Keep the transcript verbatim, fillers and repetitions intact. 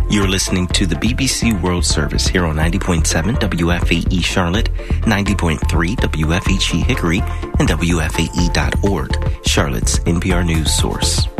You're listening to the B B C World Service here on ninety point seven W F A E Charlotte, ninety point three W F H E Hickory, and W F A E dot org, Charlotte's N P R News source.